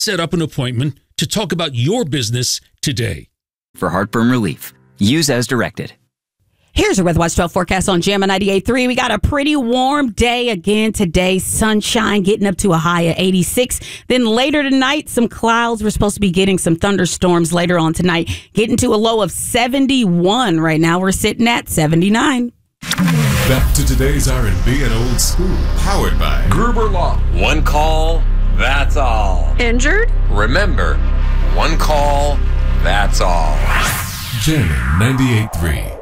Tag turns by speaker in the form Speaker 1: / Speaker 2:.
Speaker 1: Set up an appointment to talk about your business today.
Speaker 2: For heartburn relief, use as directed.
Speaker 3: Here's your Weather Watch 12 forecast on Jamma 98.3. We got a pretty warm day again today. Sunshine getting up to a high of 86. Then later tonight, some clouds. We're supposed to be getting some thunderstorms later on tonight. Getting to a low of 71 right now. We're sitting at 79.
Speaker 4: Back to today's R&B and old school. Powered by
Speaker 5: Gruber Law. One call, that's all.
Speaker 6: Injured?
Speaker 5: Remember, one call, that's all.
Speaker 4: Jamma 98.3.